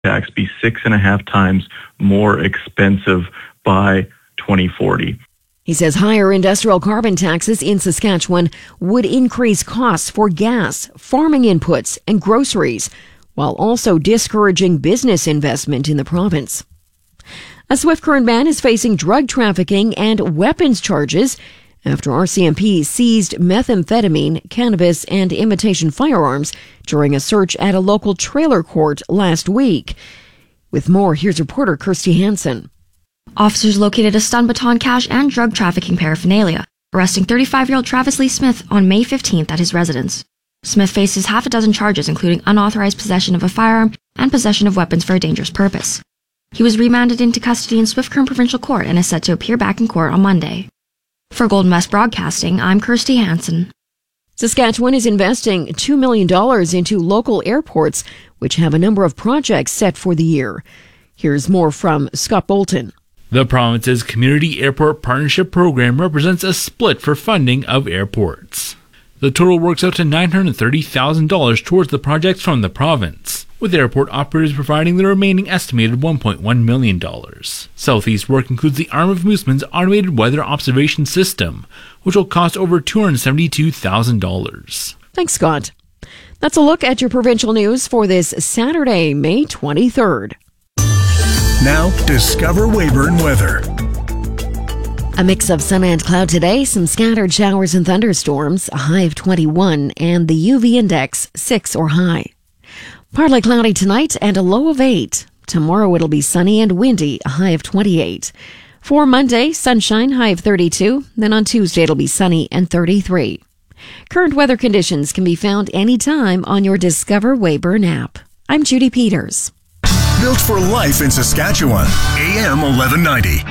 tax be 6.5 times more expensive by 2040. He says higher industrial carbon taxes in Saskatchewan would increase costs for gas, farming inputs, and groceries, while also discouraging business investment in the province. A Swift Current man is facing drug trafficking and weapons charges after RCMP seized methamphetamine, cannabis, and imitation firearms during a search at a local trailer court last week. With more, here's reporter Kirsty Hansen. Officers located a stun baton cache and drug trafficking paraphernalia, arresting 35-year-old Travis Lee Smith on May 15th at his residence. Smith faces half a dozen charges, including unauthorized possession of a firearm and possession of weapons for a dangerous purpose. He was remanded into custody in Swift Current Provincial Court and is set to appear back in court on Monday. For Golden West Broadcasting, I'm Kirsty Hansen. Saskatchewan is investing $2 million into local airports, which have a number of projects set for the year. Here's more from Scott Bolton. The province's Community Airport Partnership Program represents a split for funding of airports. The total works out to $930,000 towards the projects from the province, with airport operators providing the remaining estimated $1.1 million. Southeast work includes the Arm of Mooseman's automated weather observation system, which will cost over $272,000. Thanks, Scott. That's a look at your provincial news for this Saturday, May 23rd. Now, Discover Weyburn weather. A mix of sun and cloud today, some scattered showers and thunderstorms, a high of 21, and the UV index 6 or high. Partly cloudy tonight and a low of 8. Tomorrow it'll be sunny and windy, a high of 28. For Monday, sunshine, high of 32. Then on Tuesday it'll be sunny and 33. Current weather conditions can be found anytime on your Discover Weyburn app. I'm Judy Peters. Built for life in Saskatchewan. AM 1190.